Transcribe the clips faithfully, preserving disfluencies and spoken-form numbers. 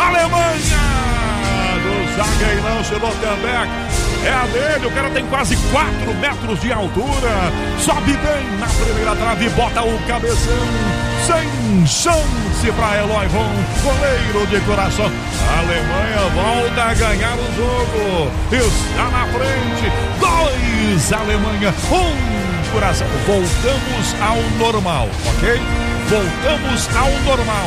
Alemanha do zagueirão Schlotterbeck. É a dele, o cara tem quase quatro metros de altura. Sobe bem na primeira trave, bota o cabeção. Sem chance para Eloy Von, goleiro de coração. A Alemanha volta a ganhar o jogo. Está na frente. Dois Alemanha, um coração. Voltamos ao normal, ok? Voltamos ao normal.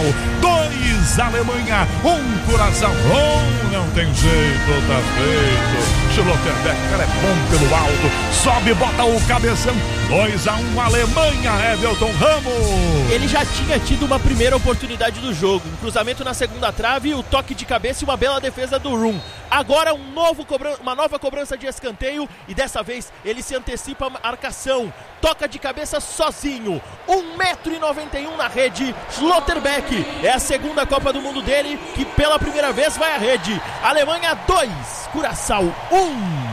Dois Alemanha, um coração. Oh, não tem jeito, tá feito. Schlotterbeck, cara, é bom pelo alto. Sobe, bota o cabeção. dois a um Alemanha, Everton Ramos. Ele já tinha tido uma primeira oportunidade do jogo. Um cruzamento na segunda trave, o toque de cabeça e uma bela defesa do Rum. Agora um novo cobran- uma nova cobrança de escanteio e dessa vez ele se antecipa a marcação. Toca de cabeça sozinho. um metro e noventa e um na rede. Schlotterbeck. É a segunda Copa do Mundo dele que pela primeira vez vai à rede. Alemanha dois, Curaçao um.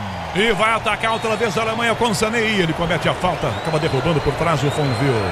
E vai atacar outra vez a Alemanha com Sané. Ele comete a falta, acaba derrubando por trás o Fonville.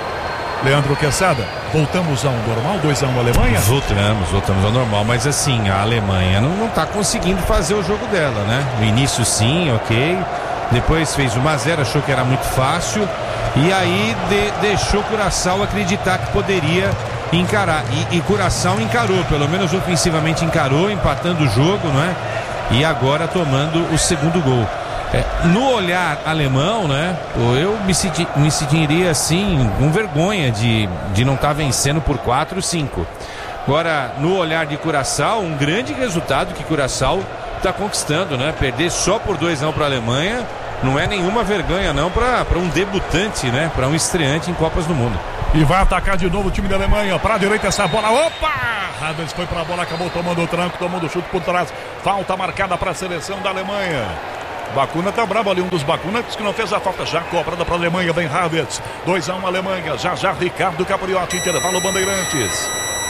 Leandro Quesada, voltamos ao normal, dois a um Alemanha? Voltamos, voltamos ao normal, mas assim, a Alemanha não, não tá conseguindo fazer o jogo dela, né? No início sim, ok, depois fez um a zero, achou que era muito fácil, e aí de, deixou o Curaçao acreditar que poderia encarar, e, e Curaçao encarou, pelo menos ofensivamente encarou, empatando o jogo, não é? E agora tomando o segundo gol. É, no olhar alemão, né, eu me, senti, me sentiria assim, com vergonha de, de não estar tá vencendo por quatro, cinco. Agora, no olhar de Curaçao, um grande resultado que Curaçao está conquistando, né? Perder só por dois a um para a Alemanha não é nenhuma vergonha não para um debutante, né? Para um estreante em Copas do Mundo. E vai atacar de novo o time da Alemanha. Para a direita essa bola. Opa! Havertz foi para a bola, acabou tomando o tranco, tomando o chute por trás. Falta marcada para a seleção da Alemanha. Bacuna tá bravo ali, um dos Bacunas que não fez a falta, já cobrada para a Alemanha, vem Havertz, dois a um Alemanha, já já Ricardo Capriotti, intervalo Bandeirantes.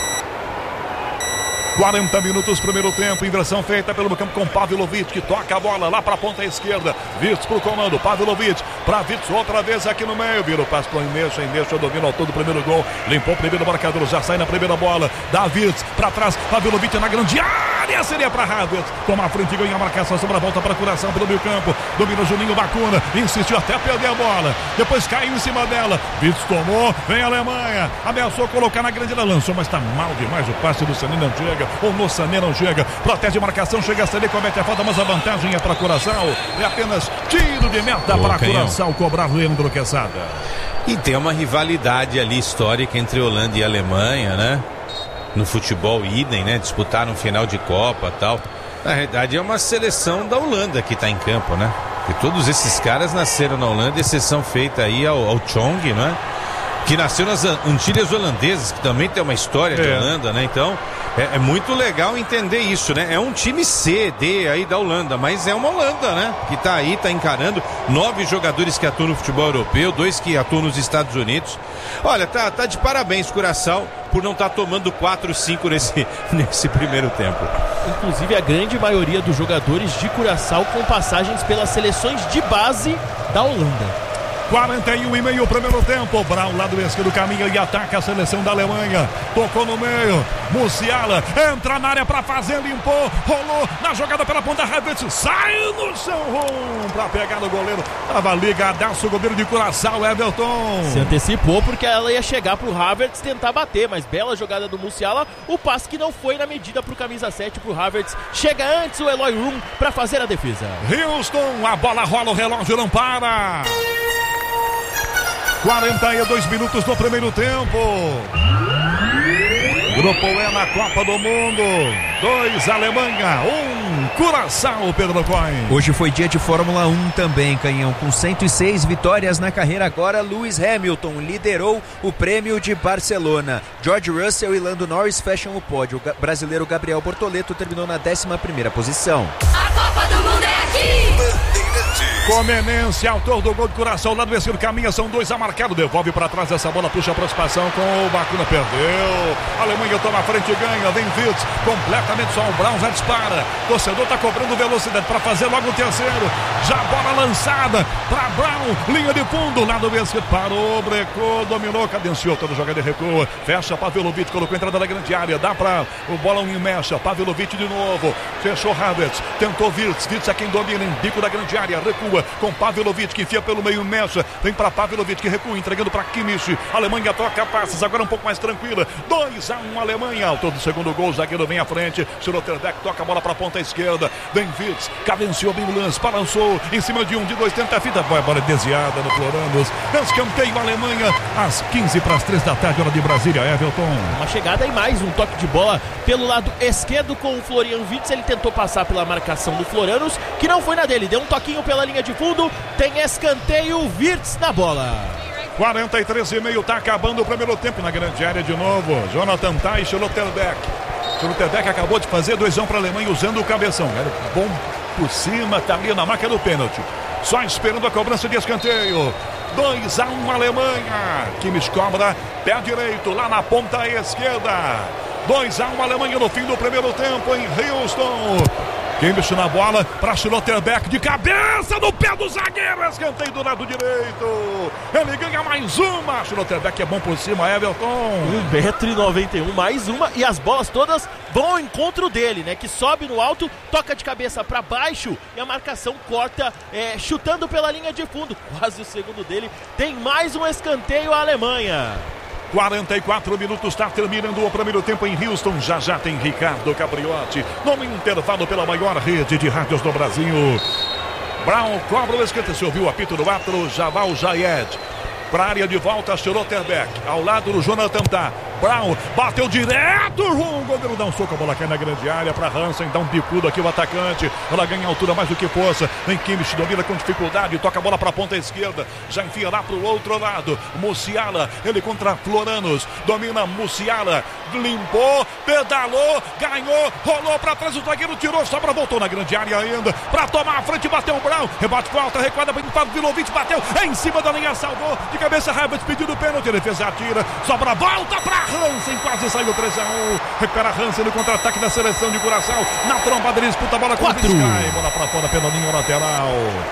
quarenta minutos, primeiro tempo, inversão feita pelo campo com Pavlovic, que toca a bola lá para a ponta esquerda, Wirtz pro comando, Pavlovic, para Wirtz outra vez aqui no meio, vira o passo para o Inês, Inês domina ao todo o primeiro gol, limpou o primeiro marcador, já sai na primeira bola, dá Wirtz para trás, Pavlovic na grande área, seria para Havertz, toma a frente e ganha a marcação, sobra a volta para a Curaçao pelo meio campo, domina o Juninho Bacuna, insistiu até perder a bola, depois caiu em cima dela, Wirtz tomou, vem a Alemanha, ameaçou colocar na grande, ela lançou, mas está mal demais o passe do Sané, não chega, ou no Sané não chega, protege a marcação, chega a Sané, comete a falta, mas a vantagem é para Curaçao, é apenas tiro de meta para Curaçao cobrar Leandro Quesada. E tem uma rivalidade ali histórica entre Holanda e Alemanha, né? No futebol idem, né? Disputaram final de Copa e tal. Na realidade é uma seleção da Holanda que está em campo, né? Porque todos esses caras nasceram na Holanda, exceção feita aí ao, ao Chong, né? Que nasceu nas Antilhas Holandesas, que também tem uma história de é. Holanda, né? Então, é, é muito legal entender isso, né? É um time C, D aí da Holanda, mas é uma Holanda, né? Que tá aí, tá encarando nove jogadores que atuam no futebol europeu, dois que atuam nos Estados Unidos. Olha, tá, tá de parabéns, Curaçao, por não estar tá tomando quatro, cinco nesse, nesse primeiro tempo. Inclusive, a grande maioria dos jogadores de Curaçao com passagens pelas seleções de base da Holanda. quarenta e um e meio, primeiro tempo. Brown, lado esquerdo, caminha e ataca a seleção da Alemanha. Tocou no meio. Musiala entra na área para fazer, limpou, rolou na jogada pela ponta. Havertz sai no chão para pegar no goleiro. Tava ligadaço o goleiro de Curaçao, Everton. Se antecipou porque ela ia chegar pro Havertz tentar bater, mas bela jogada do Musiala. O passe que não foi na medida pro camisa sete, pro Havertz. Chega antes o Eloy Rum para fazer a defesa. Houston, a bola rola, o relógio não para. quarenta e dois minutos do primeiro tempo. Grupo E na Copa do Mundo. Dois Alemanha, um Curaçao, Pedro Coin. Hoje foi dia de Fórmula um também, Canhão. Com cento e seis vitórias na carreira agora, Lewis Hamilton liderou o prêmio de Barcelona. George Russell e Lando Norris fecham o pódio. O brasileiro Gabriel Bortoleto terminou na décima primeira posição. A Copa do Mundo é aqui! Comenense, autor do gol de coração, lado esquerdo, caminha, são dois a marcado, devolve para trás essa bola, puxa a aproximação com o Bacuna, perdeu. A Alemanha toma a frente e ganha, vem Wirtz, completamente só o Brown já dispara. Torcedor tá cobrando velocidade para fazer logo o terceiro. Já bola lançada para Brown, linha de fundo, lado esquerdo, parou, brecou, dominou, cadenciou toda a jogada e recua. Fecha Pavlovic, colocou a entrada na grande área, dá para o bola um mecha, Pavlovic de novo, fechou Havertz, tentou Wirtz, Wirtz é quem domina em bico da grande área, recua com Pavlovic que enfia pelo meio, mecha, vem para Pavlovic que recua, entregando para Kimmich. A Alemanha troca passes, agora um pouco mais tranquila. dois a um Alemanha, autor do segundo gol, o zagueiro vem à frente. Schlotterbeck toca a bola para a ponta esquerda. Vem Wirtz, cadenciou bem o lance, balançou em cima de um, de dois, tenta a fita, vai a bola desviada no Floranos. Escanteio Alemanha, às quinze para as três da tarde, hora de Brasília. Everton. Uma chegada e mais um toque de bola pelo lado esquerdo com o Florian Wirtz. Ele tentou passar pela marcação do Floranos, que não foi na dele, deu um toquinho pela linha de fundo, tem escanteio, Wirtz na bola. quarenta e três e meio, tá acabando o primeiro tempo na grande área de novo. Jonathan Tah e Schlotterbeck. Schlotterbeck acabou de fazer dois a um para a Alemanha usando o cabeção. Era bom por cima, tá ali na marca do pênalti. Só esperando a cobrança de escanteio. dois a um Alemanha. Kimmich cobra, pé direito, lá na ponta esquerda. dois a um Alemanha no fim do primeiro tempo em Houston. Kimmich na bola para Schlotterbeck, de cabeça no pé do zagueiro, escanteio do lado direito. Ele ganha mais uma. Schlotterbeck é bom por cima, Everton. um metro e noventa e um, mais uma, e as bolas todas vão ao encontro dele, né? Que sobe no alto, toca de cabeça para baixo e a marcação corta, é, chutando pela linha de fundo. Quase o segundo dele. Tem mais um escanteio a Alemanha. quarenta e quatro minutos, está terminando o primeiro tempo em Houston. Já já tem Ricardo Capriotti no intervalo pela maior rede de rádios do Brasil. Brown cobra o escanteio. Você ouviu o apito do árbitro? Javal Jayed. Para a área de volta, Schlotterbeck. Ao lado do Jonathan Tah. Brown bateu direto. O goleiro dá um soco, a bola cai na grande área para Hansen. Dá um bicudo aqui o atacante. Ela ganha altura mais do que força. Vem Kimmich, domina com dificuldade. Toca a bola para a ponta esquerda. Já enfia lá para o outro lado. Musiala, ele contra Floranos. Domina Musiala. Limpou, pedalou, ganhou, rolou para trás. O zagueiro tirou, sobra, voltou na grande área ainda. Para tomar a frente, bateu o Brown. Rebate falta, recuada bem para o Pavlovic. Bateu em cima da linha, salvou. De cabeça, Havertz pedindo pênalti. Ele fez a tira, sobra, volta para Hansen, quase saiu três a um. Recupera Hansen no contra-ataque da seleção de Curaçao. Na trombada ele disputa a bola com o Sky. Bola para fora pela linha lateral.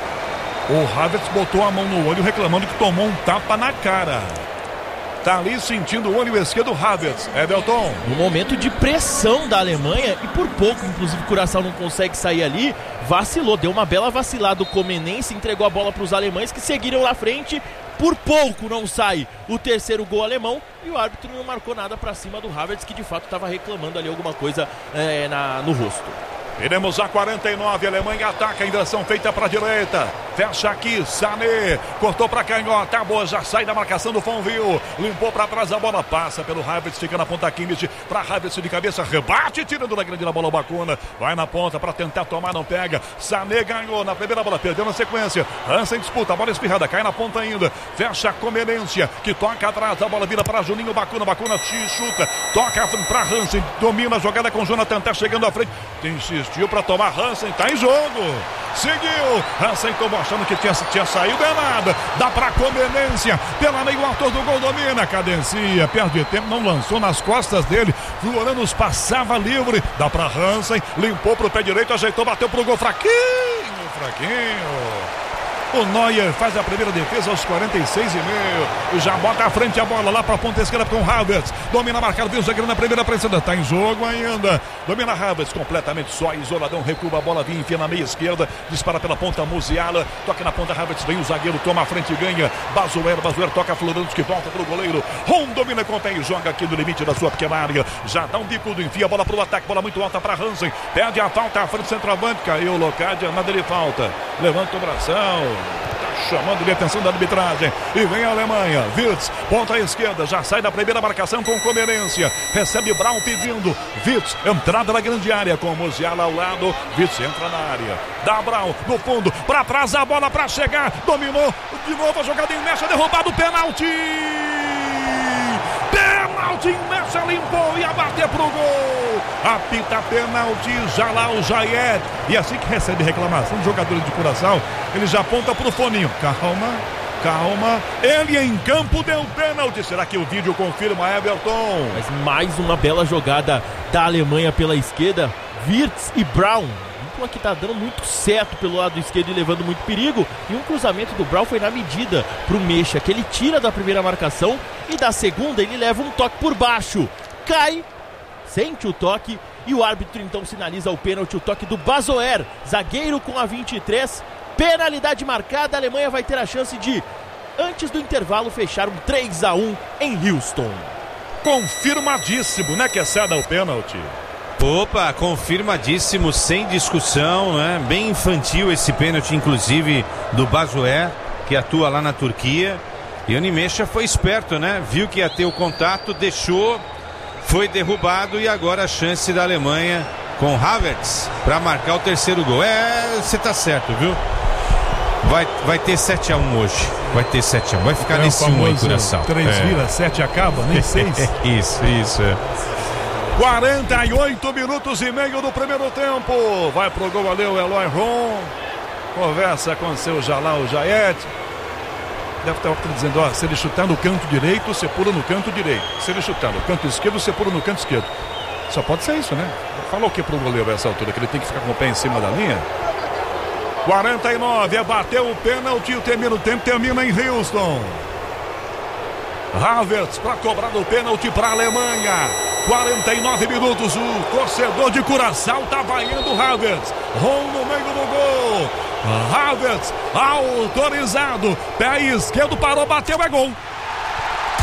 O Havertz botou a mão no olho reclamando que tomou um tapa na cara. Tá ali sentindo o olho esquerdo do Havertz. Everton. No momento de pressão da Alemanha, e por pouco, inclusive, o Curaçao não consegue sair ali, vacilou, deu uma bela vacilada. O Comenense entregou a bola para os alemães que seguiram na frente. Por pouco não sai o terceiro gol alemão e o árbitro não marcou nada para cima do Havertz, que de fato estava reclamando ali alguma coisa é, na, no rosto. Iremos a quarenta e nove, a Alemanha ataca, em direção feita para a direita, fecha aqui, Sané, cortou para canhota, a boa já sai da marcação do Fonville, limpou para trás, a bola passa pelo Havertz, fica na ponta Kimmich, para Havertz de cabeça, rebate, tirando da grande na bola o Bacuna, vai na ponta para tentar tomar, não pega, Sané ganhou na primeira bola, perdeu na sequência, Hansen disputa, a bola espirrada, cai na ponta ainda, fecha a Comenência, que toca atrás, a bola vira para Juninho, Bacuna, Bacuna chuta, toca para Hansen, domina a jogada com o Jonathan, tá chegando à frente, insiste, para tomar Hansen, tá em jogo. Seguiu. Hansen tomou achando que tinha, tinha saído, é nada. Dá para Comenência. Pela meio autor do gol, domina. Cadencia, perde tempo, não lançou nas costas dele. Floranos passava livre. Dá para Hansen. Limpou pro pé direito, ajeitou, bateu pro gol. Fraquinho, fraquinho. O Neuer faz a primeira defesa aos quarenta e seis e meio. E já bota à frente a bola lá para a ponta esquerda com o Havertz. Domina marcado, viu o zagueiro na primeira pressão. Está em jogo ainda. Domina Havertz completamente só, isoladão. Recua a bola, vinha, enfia na meia esquerda. Dispara pela ponta Musiala. Toca na ponta Havertz, vem o zagueiro, toma a frente e ganha. Bazuero, Bazuero toca Floranos que volta para o goleiro. Ron domina com o pé e joga aqui no limite da sua pequena área. Já dá um bicudo, enfia a bola para o ataque. Bola muito alta para Hansen. Perde a falta à frente do centroavante. Caiu o Locadia, nada de falta. Levanta o bração. Chamando de atenção da arbitragem. E vem a Alemanha. Wirtz, ponta esquerda. Já sai da primeira marcação com Comenência. Recebe Brown pedindo. Wirtz, entrada na grande área com Musiala ao lado. Wirtz entra na área. Dá Brown no fundo. Para trás a bola para chegar. Dominou. De novo a jogada em mecha. Derrubado. Pênalti. Pênalti. Tim Mecha limpou, ia bater pro gol. Apita pênalti, Jalal Jayed. E assim que recebe reclamação do jogador de Curaçao, ele já aponta pro foninho. Calma, calma. Ele em campo deu pênalti. Será que o vídeo confirma, Everton? Mas mais uma bela jogada da Alemanha pela esquerda. Wirtz e Braun. Dupla que tá dando muito certo pelo lado esquerdo e levando muito perigo. E um cruzamento do Braun foi na medida pro Mecha, que ele tira da primeira marcação e da segunda ele leva um toque por baixo. Cai, sente o toque e o árbitro então sinaliza o pênalti, o toque do Bazoer, zagueiro com a vinte e três. Penalidade marcada, a Alemanha vai ter a chance de, antes do intervalo, fechar um três a um em Houston. Confirmadíssimo, né, que é ceda o pênalti. Opa, confirmadíssimo, sem discussão, né? Bem infantil esse pênalti, inclusive, do Bazoer, que atua lá na Turquia. E o Nimecha foi esperto, né? Viu que ia ter o contato, deixou, foi derrubado e agora a chance da Alemanha com Havertz para marcar o terceiro gol. É, você tá certo, viu? Vai, vai ter sete a um hoje. Vai ter sete a um. Vai ficar é nesse um aí, Curaçao. três é. vira, sete acaba, nem seis. Isso, isso, é. quarenta e oito minutos e meio do primeiro tempo. Vai pro gol ali o Eloy Ron. Conversa com seu Jalal Jayed. Deve estar dizendo, ó, se ele chutar no canto direito, você pula no canto direito. Se ele chutar no canto esquerdo, você pula no canto esquerdo. Só pode ser isso, né? Falou o que pro goleiro nessa altura? Que ele tem que ficar com o pé em cima da linha? quarenta e nove, bateu o pênalti, termina o tempo, termina em Houston. Havertz para cobrar o pênalti para a Alemanha. quarenta e nove minutos, o torcedor de Curaçao tá vaiando o Havertz. Ron no meio do gol. Havertz autorizado, pé esquerdo, parou, bateu, é gol.